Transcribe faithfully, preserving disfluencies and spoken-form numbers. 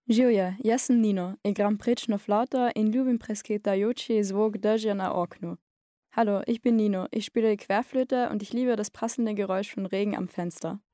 Živje, jaz sem Nino, igram prečno Flauta in ljubim preskriptajoči zvuk Dežja na Oknu. Hallo, ich bin Nino, ich spiele die Querflöte und ich liebe das prasselnde Geräusch von Regen am Fenster.